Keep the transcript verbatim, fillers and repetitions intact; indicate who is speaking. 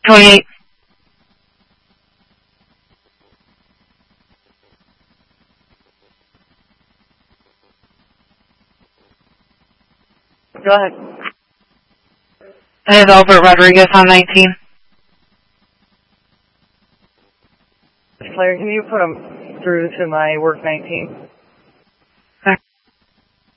Speaker 1: twenty-eight.
Speaker 2: Go ahead.
Speaker 1: I have Albert Rodriguez on nineteen.
Speaker 2: Claire, can you put him through to my work nineteen?